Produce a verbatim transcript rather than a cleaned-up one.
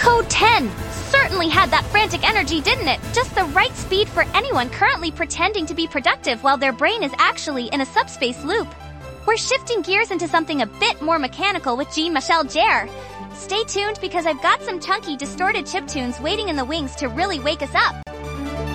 Code ten certainly had that frantic energy, didn't it? Just the right speed for anyone currently pretending to be productive while their brain is actually in a subspace loop. We're shifting gears into something a bit more mechanical with Jean-Michel Jarre. Stay tuned because I've got some chunky, distorted chiptunes waiting in the wings to really wake us up.